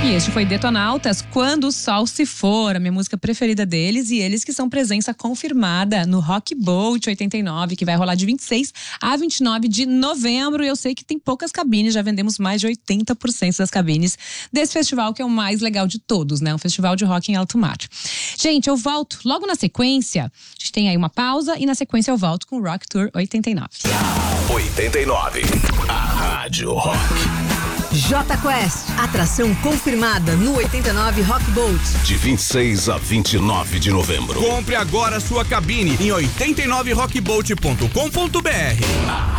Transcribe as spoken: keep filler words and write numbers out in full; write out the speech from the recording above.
E este foi Detonautas, Quando o Sol Se For, a minha música preferida deles, e eles que são presença confirmada no Rock Boat oitenta e nove, que vai rolar de vinte e seis a vinte e nove de novembro. E eu sei que tem poucas cabines, já vendemos mais de oitenta por cento das cabines desse festival, que é o mais legal de todos, né? Um festival de rock em alto mar. Gente, eu volto logo na sequência. A gente tem aí uma pausa e na sequência eu volto com o Rock Tour oitenta e nove. oitenta e nove, a Rádio Rock. J Quest, atração confirmada no oitenta e nove Rock Boat. De vinte e seis a vinte e nove de novembro. Compre agora sua cabine em oitenta e nove rock boat ponto com ponto br.